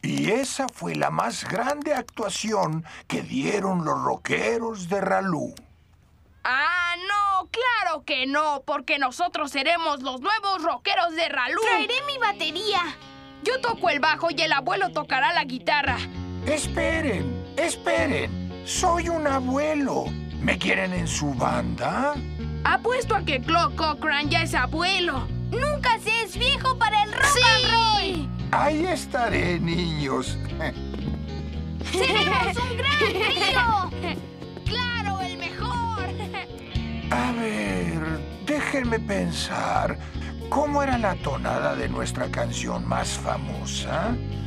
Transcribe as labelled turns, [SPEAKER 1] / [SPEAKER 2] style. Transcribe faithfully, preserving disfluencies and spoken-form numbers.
[SPEAKER 1] Y esa fue la más grande actuación que dieron los rockeros de Ralú.
[SPEAKER 2] ¡Ah, no! ¡Claro que no! Porque nosotros seremos los nuevos rockeros de Ralú.
[SPEAKER 3] Traeré mi batería.
[SPEAKER 2] Yo toco el bajo y el abuelo tocará la guitarra.
[SPEAKER 1] Esperen, esperen. Soy un abuelo. ¿Me quieren en su banda?
[SPEAKER 2] Apuesto a que Claude Cochran ya es abuelo.
[SPEAKER 3] Nunca se es viejo para el rock and roll.
[SPEAKER 1] Ahí estaré, niños.
[SPEAKER 3] ¡Seremos un gran trío!
[SPEAKER 2] ¡Claro, el mejor!
[SPEAKER 1] A ver, déjenme pensar. ¿Cómo era la tonada de nuestra canción más famosa?